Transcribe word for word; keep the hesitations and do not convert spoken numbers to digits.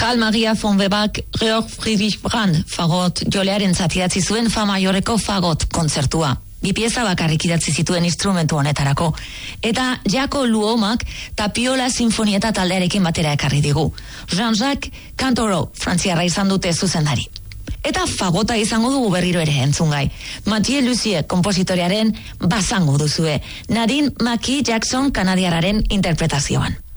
Karl Maria von Weberbak Georg Friedrich Brand fagot jolearen zatidatzi zuen Fa majoreko fagot kontzertua. Bi pieza bakarrik idatzi zituen instrumentu honetarako. Eta Jako Luomak Tapiola Sinfonieta taldearekin batera ekarri digu. Jean-Jacques Cantoro, frantziarra izan dute zuzendari. Eta fagota izango dugu berriro ere entzungai. Mathieu Lussier kompositorearen basango duzue. Nadine Mackie Jackson kanadiarraren interpretazioan.